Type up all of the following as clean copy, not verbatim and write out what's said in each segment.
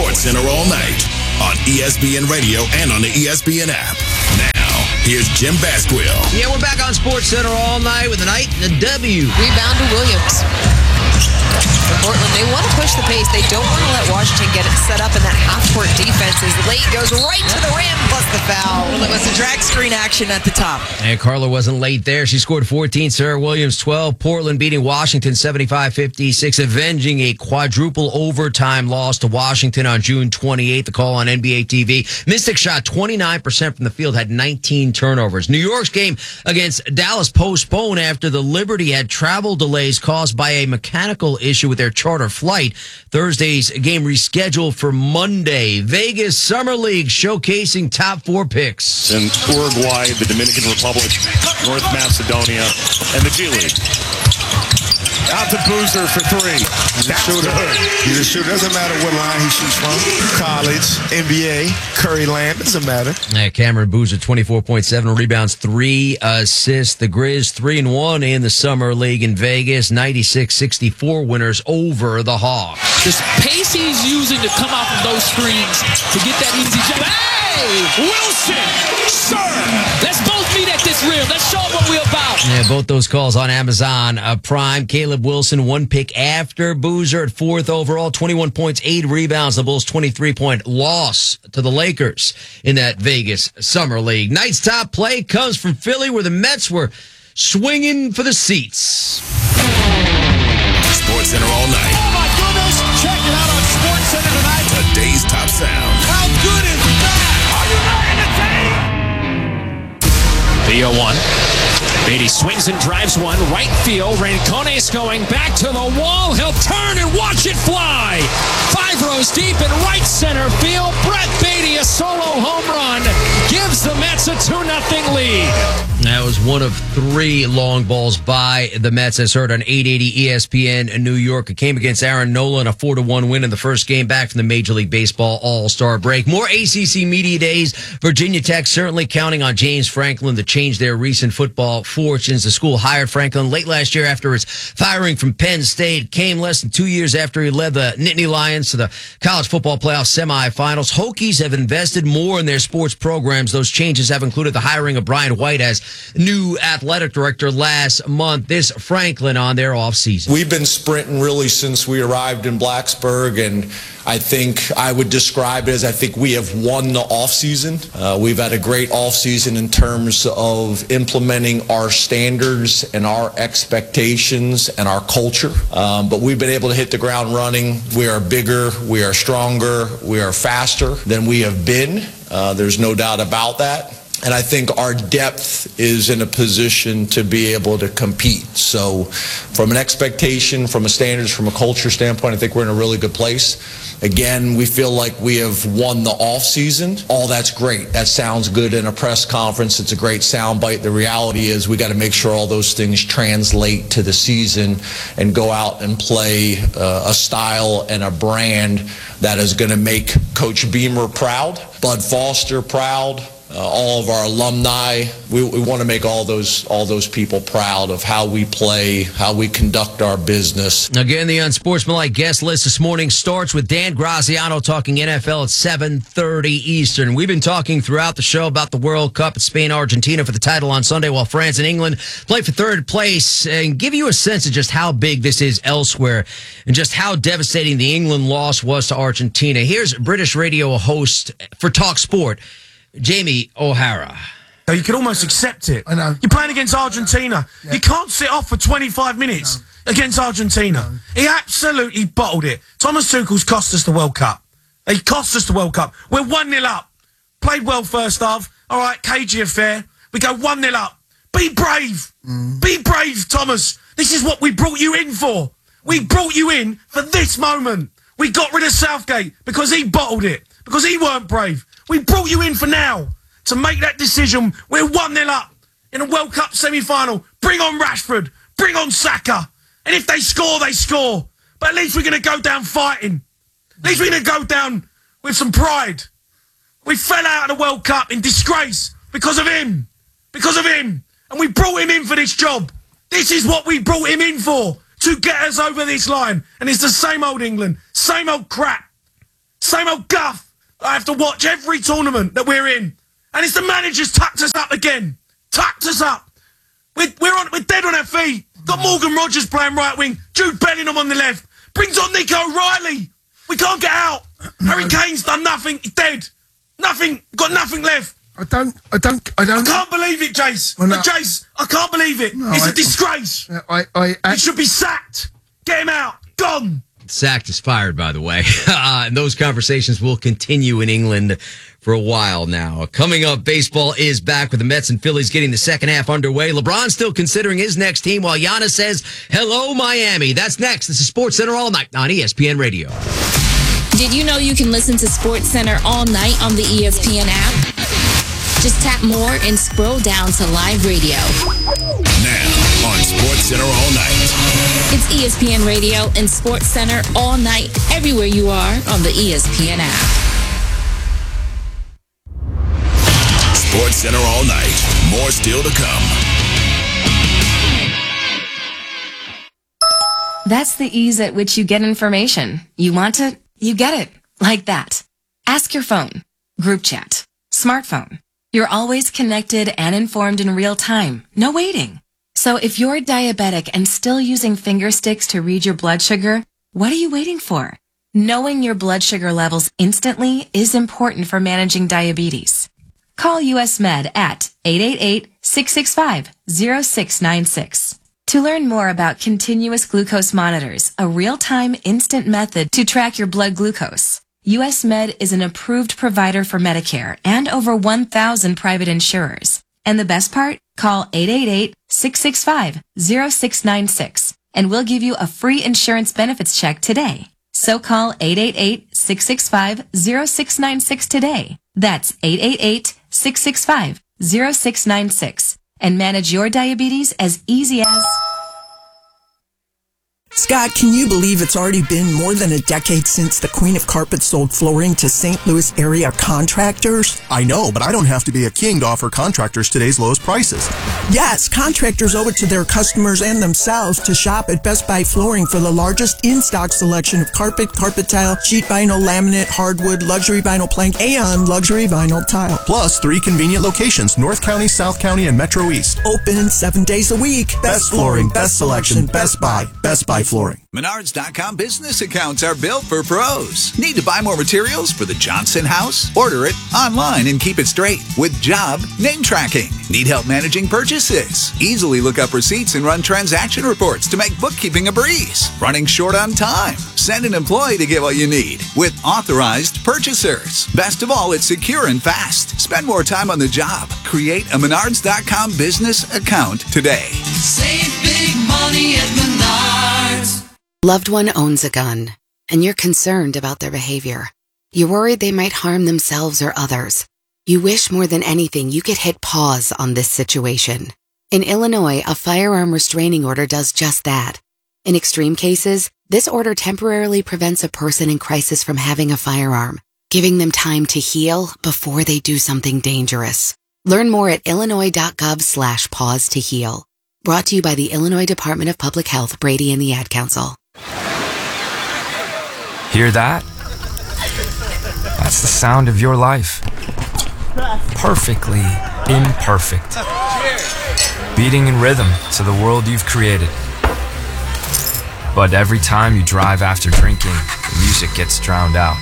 SportsCenter all night on ESPN Radio and on the ESPN app. Now, here's Jim Basquill. Yeah, we're back on SportsCenter all night with a night and a W. Rebound to Williams. For Portland, they want to push the pace. They don't want to let Washington get it set up in that half-court defense as Late goes right to the rim plus the foul. Well, it was a drag screen action at the top. And Carla wasn't late there. She scored 14, Sarah Williams 12. Portland beating Washington 75-56, avenging a quadruple overtime loss to Washington on June 28th. The call on NBA TV. Mystic shot 29% from the field, had 19 turnovers. New York's game against Dallas postponed after the Liberty had travel delays caused by a mechanical issue with their charter flight. Thursday's game rescheduled for Monday. Vegas Summer League showcasing top 4 picks. In Uruguay, the Dominican Republic, North Macedonia, and the G League. Out to Boozer for 3. He's a shooter. He's a shooter. Doesn't matter what line he shoots from. College, NBA, Curry Land. Doesn't matter. Cameron Boozer, 24.7 rebounds, 3 assists. The Grizz 3-1 in the Summer League in Vegas. 96-64 winners over the Hawks. This pace he's using to come off of those screens to get that easy jump. Hey, Wilson, sir. Let's both meet at this rim. Let's show them what we're about. Yeah, both those calls on Amazon Prime. Caleb Wilson, 1 pick after Boozer at 4th overall, 21 points, 8 rebounds. The Bulls' 23-point loss to the Lakers in that Vegas Summer League. Night's top play comes from Philly, where the Mets were swinging for the seats. SportsCenter all night. Oh my goodness! Check it out on SportsCenter tonight. The day's top sound. How good is that? Are you ready to take? The 0-1. Beatty swings and drives one. Right field. Rincones going back to the wall. He'll turn and watch it fly. 5 rows deep in right center field. Brett Beatty, a solo home run, gives the Mets a 2-0 lead. That was one of 3 long balls by the Mets, as heard on 880 ESPN in New York. It came against Aaron Nola in a 4-1 win in the first game back from the Major League Baseball All-Star break. More ACC Media Days. Virginia Tech certainly counting on James Franklin to change their recent football fortunes. The school hired Franklin late last year after his firing from Penn State. Came less than 2 years after he led the Nittany Lions to the college football playoff semifinals. Hokies have invested more in their sports programs. Those changes have included the hiring of Brian White as new athletic director last month. This Franklin on their offseason. We've been sprinting really since we arrived in Blacksburg, and I think I would describe it as I think we have won the offseason. We've had a great offseason in terms of implementing our standards and our expectations and our culture. But we've been able to hit the ground running. We are bigger, we are stronger, we are faster than we have been. There's no doubt about that. And I think our depth is in a position to be able to compete. So from an expectation, from a standards, from a culture standpoint, I think we're in a really good place. Again, we feel like we have won the offseason. All that's great. That sounds good in a press conference. It's a great soundbite. The reality is we got to make sure all those things translate to the season and go out and play a style and a brand that is going to make Coach Beamer proud, Bud Foster proud, all of our alumni. We want to make all those people proud of how we play, how we conduct our business. Again, the unsportsmanlike guest list this morning starts with Dan Graziano talking NFL at 7:30 Eastern. We've been talking throughout the show about the World Cup at Spain, Argentina for the title on Sunday, while France and England play for 3rd place, and give you a sense of just how big this is elsewhere and just how devastating the England loss was to Argentina. Here's British radio host for Talk Sport, Jamie O'Hara. You can almost accept it. I know. You're playing against Argentina. Yeah. You can't sit off for 25 minutes against Argentina. He absolutely bottled it. Thomas Tuchel's cost us the World Cup. He cost us the World Cup. We're 1-0 up. Played well first half. All right, cagey affair. We go 1-0 up. Be brave. Be brave, Thomas. This is what we brought you in for. We brought you in for this moment. We got rid of Southgate because he bottled it, because he weren't brave. We brought you in for now to make that decision. We're 1-0 up in a World Cup semi-final. Bring on Rashford. Bring on Saka. And if they score, they score. But at least we're going to go down fighting. At least we're going to go down with some pride. We fell out of the World Cup in disgrace because of him. Because of him. And we brought him in for this job. This is what we brought him in for, to get us over this line. And it's the same old England. Same old crap. same old guff I have to watch every tournament that we're in. And it's the manager's tucked us up again. Tucked us up. We're dead on our feet. Got Morgan Rogers playing right wing, Jude Bellingham on the left. Brings on Nico Riley. We can't get out. Harry Kane's done nothing. He's dead. Nothing. Got nothing left. I don't. I can't believe it, Jace. Well, no. Jace, I can't believe it. It's a disgrace. He should be sacked. Get him out. Gone. Sacked is fired, by the way. And those conversations will continue in England for a while now. Coming up, baseball is back with the Mets and Phillies getting the second half underway. LeBron's still considering his next team while Giannis says, hello, Miami. That's next. This is Sports Center All Night on ESPN Radio. Did you know you can listen to Sports Center all night on the ESPN app? Just tap more and scroll down to live radio. Now on Sports Center All Night. It's ESPN Radio and Sports Center all night, everywhere you are on the ESPN app. Sports Center All Night. More still to come. That's the ease at which you get information. You want it, you get it. Like that. Ask your phone. Group chat. Smartphone. You're always connected and informed in real time. No waiting. So if you're diabetic and still using finger sticks to read your blood sugar, what are you waiting for? Knowing your blood sugar levels instantly is important for managing diabetes. Call US Med at 888-665-0696. To learn more about continuous glucose monitors, a real-time instant method to track your blood glucose. US Med is an approved provider for Medicare and over 1,000 private insurers. And the best part? Call 888-665-0696 and we'll give you a free insurance benefits check today. So call 888-665-0696 today. That's 888-665-0696 and manage your diabetes as easy as... Scott, can you believe it's already been more than a decade since the Queen of Carpet sold flooring to St. Louis area contractors? I know, but I don't have to be a king to offer contractors today's lowest prices. Yes, contractors owe it to their customers and themselves to shop at Best Buy Flooring for the largest in-stock selection of carpet, carpet tile, sheet vinyl, laminate, hardwood, luxury vinyl plank, and luxury vinyl tile. Plus 3 convenient locations, North County, South County, and Metro East. Open 7 days a week. Best flooring, best selection, Best Buy. Best Buy Flooring. Menards.com business accounts are built for pros. Need to buy more materials for the Johnson house? Order it online and keep it straight with job name tracking. Need help managing purchases? Easily look up receipts and run transaction reports to make bookkeeping a breeze. Running short on time? Send an employee to get what you need with authorized purchasers. Best of all, it's secure and fast. Spend more time on the job. Create a Menards.com business account today. Save big money at Menards. Loved one owns a gun, and you're concerned about their behavior. You're worried they might harm themselves or others. You wish more than anything you could hit pause on this situation. In Illinois, a firearm restraining order does just that. In extreme cases, this order temporarily prevents a person in crisis from having a firearm, giving them time to heal before they do something dangerous. Learn more at illinois.gov/pause to heal. Brought to you by the Illinois Department of Public Health, Brady and the Ad Council. Hear that? That's the sound of your life. Perfectly imperfect. Beating in rhythm to the world you've created. But every time you drive after drinking, the music gets drowned out.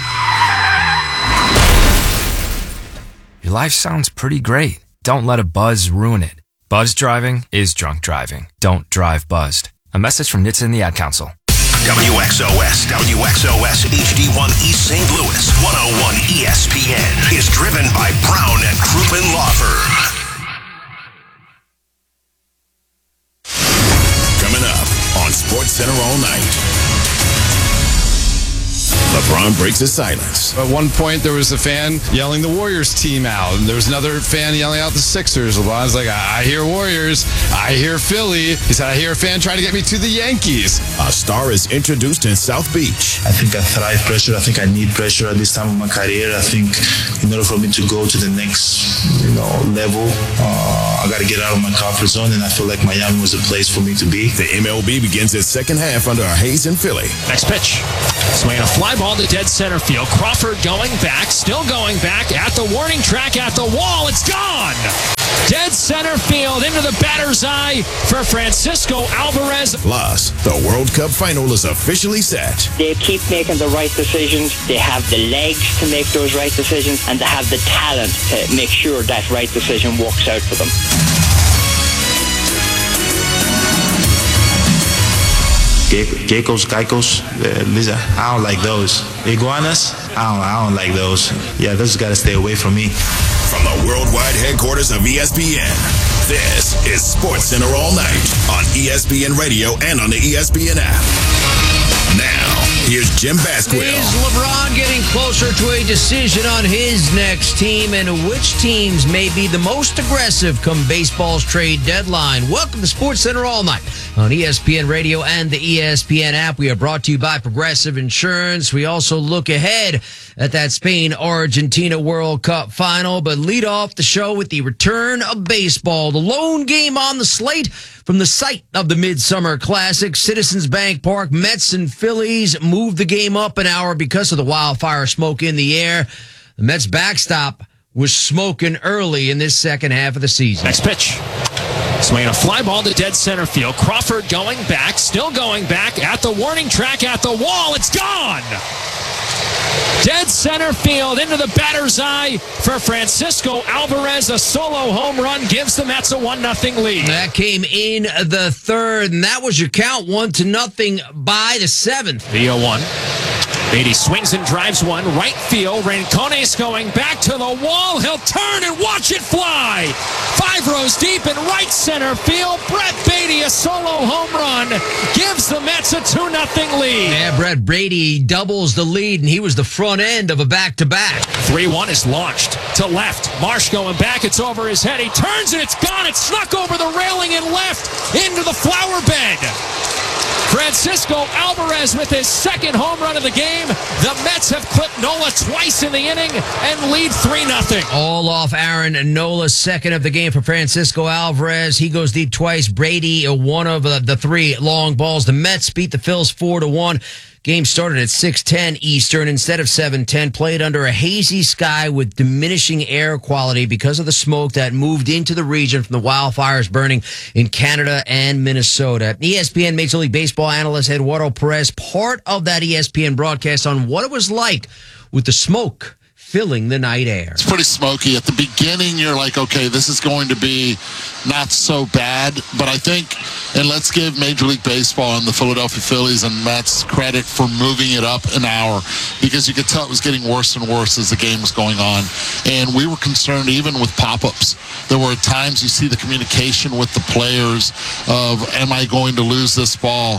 Your life sounds pretty great. Don't let a buzz ruin it. Buzz driving is drunk driving. Don't drive buzzed. A message from NHTSA and the Ad Council. WXOS HD1 East St. Louis 101 ESPN is driven by Brown and Crouppen Law Firm. Coming up on Sports Center All Night. LeBron breaks his silence. At one point, there was a fan yelling the Warriors team out, and there was another fan yelling out the Sixers. LeBron's like, I hear Warriors, I hear Philly. He said, I hear a fan trying to get me to the Yankees. A star is introduced in South Beach. I think I thrive pressure. I think I need pressure at this time of my career. I think in order for me to go to the next level, I got to get out of my comfort zone, and I feel like Miami was a place for me to be. The MLB begins its second half under Hayes in Philly. Next pitch. Swinging a fly ball ball to dead center field. Crawford going back, still going back at the warning track, at the wall. It's gone. Dead center field into the batter's eye for Francisco Alvarez. Plus, the World Cup final is officially set. They keep making the right decisions. They have the legs to make those right decisions, and they have the talent to make sure that right decision works out for them. Geckos, geckos, lizard. I don't like those. Iguanas, I don't like those. Yeah, those gotta stay away from me. From the worldwide headquarters of ESPN, this is SportsCenter All Night on ESPN Radio and on the ESPN app. Now, here's Jim Basquill. Is LeBron getting closer to a decision on his next team, and which teams may be the most aggressive come baseball's trade deadline? Welcome to SportsCenter All Night on ESPN Radio and the ESPN app. We are brought to you by Progressive Insurance. We also look ahead at that Spain-Argentina World Cup final, but lead off the show with the return of baseball. The lone game on the slate from the site of the Midsummer Classic, Citizens Bank Park. Mets and Phillies moved the game up an hour because of the wildfire smoke in the air. The Mets backstop was smoking early in this second half of the season. Next pitch. Swinging a fly ball to dead center field. Crawford going back, still going back at the warning track, at the wall. It's gone. Dead center field into the batter's eye for Francisco Alvarez. A solo home run gives the Mets a 1-0 lead. That came in the third, and that was your count, 1-0 by the seventh. The 0-1. Beatty swings and drives one. Right field. Rincones going back to the wall. He'll turn and watch it fly. 5 rows deep in right center field. Brett Beatty, a solo home run, gives the Mets a 2-0 lead. Yeah, Brett Beatty doubles the lead, and he was the front end of a back-to-back. 3-1 is launched to left. Marsh going back. It's over his head. He turns and it's gone. It snuck over the railing and left into the flower bed. Francisco Alvarez with his second home run of the game. The Mets have clipped Nola twice in the inning and lead 3-0. All off Aaron Nola's second of the game for Francisco Alvarez. He goes deep twice. Brady, one of the 3 long balls. The Mets beat the Phils 4-1. Game started at 6:10 Eastern instead of 7:10. Played under a hazy sky with diminishing air quality because of the smoke that moved into the region from the wildfires burning in Canada and Minnesota. ESPN Major League Baseball analyst Eduardo Perez, part of that ESPN broadcast on what it was like with the smoke filling the night air. It's pretty smoky. At the beginning, you're like, okay, this is going to be not so bad. But I think, and let's give Major League Baseball and the Philadelphia Phillies and Mets credit for moving it up an hour, because you could tell it was getting worse and worse as the game was going on. And we were concerned even with pop-ups. There were times you see the communication with the players of, am I going to lose this ball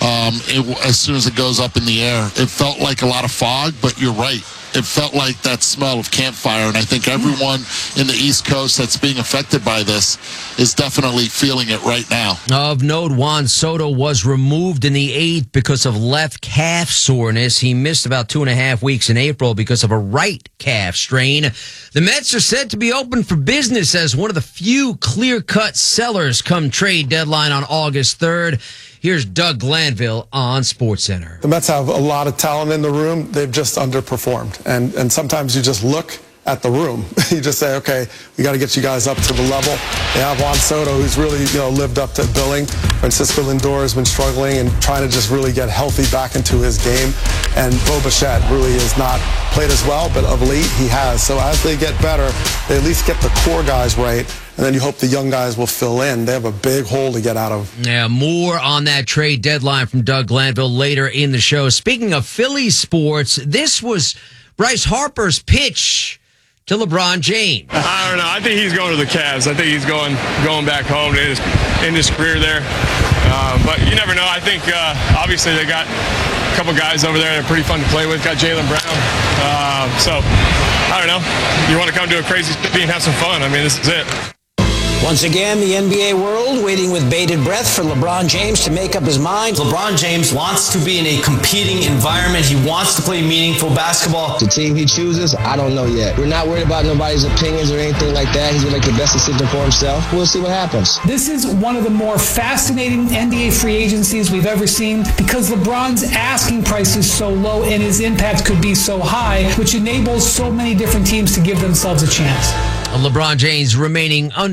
as soon as it goes up in the air? It felt like a lot of fog, but you're right. It felt like that smell of campfire, and I think everyone in the East Coast that's being affected by this is definitely feeling it right now. Of note, Juan Soto was removed in the 8th because of left calf soreness. He missed about 2.5 weeks in April because of a right calf strain. The Mets are said to be open for business as one of the few clear-cut sellers come trade deadline on August 3rd. Here's Doug Glanville on SportsCenter. The Mets have a lot of talent in the room. They've just underperformed. And sometimes you just look at the room. You just say, okay, we got to get you guys up to the level. They have Juan Soto, who's really, lived up to billing. Francisco Lindor has been struggling and trying to just really get healthy back into his game. And Bo Bichette really has not played as well, but of late he has. So as they get better, they at least get the core guys right. And then you hope the young guys will fill in. They have a big hole to get out of. Yeah, more on that trade deadline from Doug Glanville later in the show. Speaking of Phillies sports, this was Bryce Harper's pitch to LeBron James. I don't know. I think he's going to the Cavs. I think he's going back home to end his career there. But you never know. I think obviously they got a couple guys over there that are pretty fun to play with. Got Jaylen Brown. So I don't know. You want to come to a crazy city and have some fun. I mean, this is it. Once again, the NBA world waiting with bated breath for LeBron James to make up his mind. LeBron James wants to be in a competing environment. He wants to play meaningful basketball. The team he chooses, I don't know yet. We're not worried about nobody's opinions or anything like that. He's going to make the best decision for himself. We'll see what happens. This is one of the more fascinating NBA free agencies we've ever seen because LeBron's asking price is so low and his impact could be so high, which enables so many different teams to give themselves a chance. LeBron James remaining